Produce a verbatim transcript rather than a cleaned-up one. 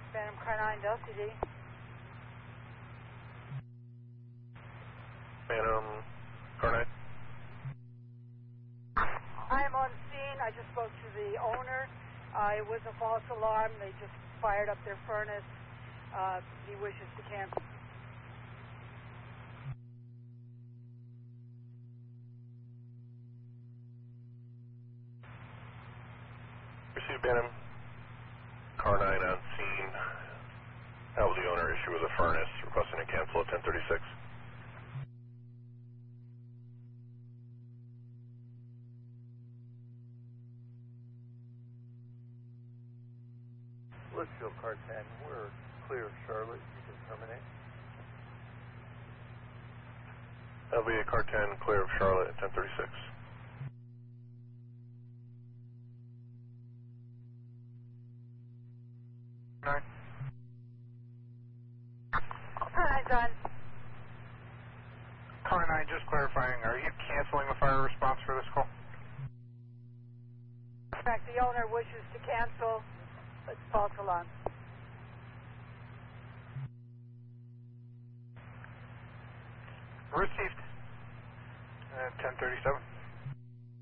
Phantom Car nine to L C D. Phantom Car nine. I am on scene. I just spoke to the owner. Uh, it was a false alarm. They just fired up their furnace. Uh, he wishes to cancel. Received Phantom Car nine on scene. That was the owner. Issue with a furnace. Requesting a cancel at ten thirty-six. Litchfield Car ten, we're clear of Charlotte. You can terminate. L V A Car ten, clear of Charlotte at ten thirty-six. Nine. Hi, John. Car nine, just clarifying, are you canceling the fire response for this call? In fact, the owner wishes to cancel. It's false alarm. Received. At ten thirty-seven.